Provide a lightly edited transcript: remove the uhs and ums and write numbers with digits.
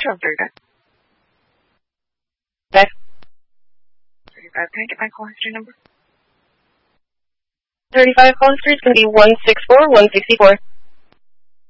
12 35. Back. 35. Can I get my call history number? 35 call history is going to be 164164.